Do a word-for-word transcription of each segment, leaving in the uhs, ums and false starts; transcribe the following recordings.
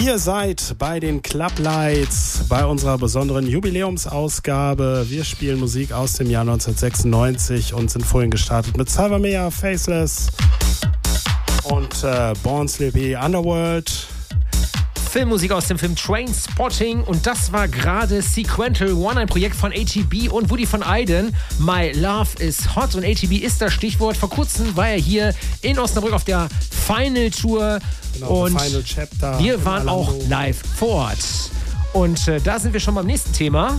Ihr seid bei den Club Lights, bei unserer besonderen Jubiläumsausgabe. Wir spielen Musik aus dem Jahr neunzehnhundertsechsundneunzig und sind vorhin gestartet mit Cybermea, Faceless und äh, Born Slippy, Underworld. Filmmusik aus dem Film Trainspotting und das war gerade Sequential One, ein Projekt von A T B und Woody von Eyden. My Love is Hot und A T B ist das Stichwort. Vor kurzem war er hier in Osnabrück auf der Final Tour genau, und Final Chapter wir waren Alando. auch live vor Ort. Und äh, da sind wir schon beim nächsten Thema.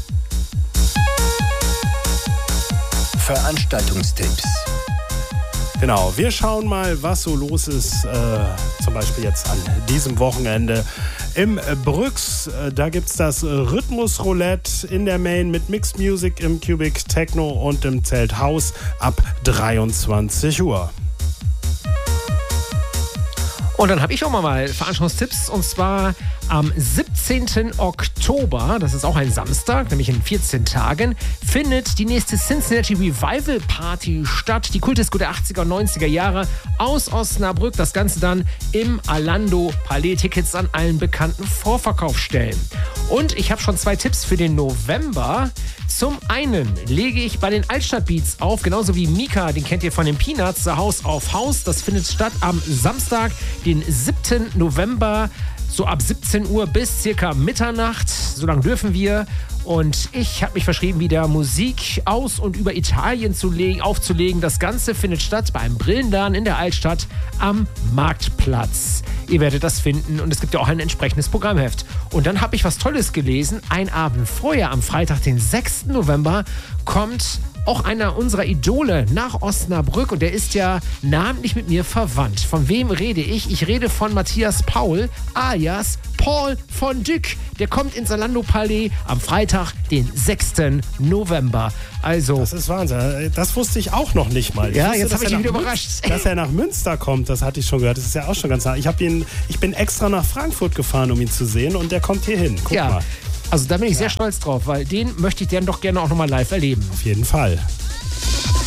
Veranstaltungstipps. Genau, wir schauen mal, was so los ist, äh, zum Beispiel jetzt an diesem Wochenende im Brüx. Äh, da gibt es das Rhythmus-Roulette in der Main mit Mixed Music im Cubic Techno und im Zelt House ab dreiundzwanzig Uhr. Und dann habe ich auch mal Veranstaltungstipps und zwar am siebzehnten Oktober, das ist auch ein Samstag, nämlich in vierzehn Tagen, findet die nächste Cincinnati Revival Party statt. Die Kultdisco der achtziger und neunziger Jahre aus Osnabrück. Das Ganze dann im Alando Palais. Tickets an allen bekannten Vorverkaufsstellen. Und ich habe schon zwei Tipps für den November. Zum einen lege ich bei den Altstadtbeats auf, genauso wie Mika, den kennt ihr von den Peanuts, The House of House. Das findet statt am Samstag, den siebten November, so ab siebzehn Uhr bis circa Mitternacht. So lange dürfen wir. Und ich habe mich verschrieben, wieder Musik aus und über Italien zu legen, aufzulegen. Das Ganze findet statt bei einem Brillenladen in der Altstadt am Marktplatz. Ihr werdet das finden und es gibt ja auch ein entsprechendes Programmheft. Und dann habe ich was Tolles gelesen. Ein Abend vorher, am Freitag, den sechsten November, kommt auch einer unserer Idole nach Osnabrück und der ist ja namentlich mit mir verwandt. Von wem rede ich? Ich rede von Matthias Paul, alias Paul von Dyck. Der kommt ins Alando Palais am Freitag, den sechsten November. Also, das ist Wahnsinn. Das wusste ich auch noch nicht mal. Ich ja, wusste, jetzt habe ich ihn wieder Münz- überrascht. Dass er nach Münster kommt, das hatte ich schon gehört. Das ist ja auch schon ganz nah. Ich, hab ihn, ich bin extra nach Frankfurt gefahren, um ihn zu sehen und der kommt hier hin. Guck ja. mal. Also da bin ich sehr stolz drauf, weil den möchte ich dann doch gerne auch nochmal live erleben. Auf jeden Fall.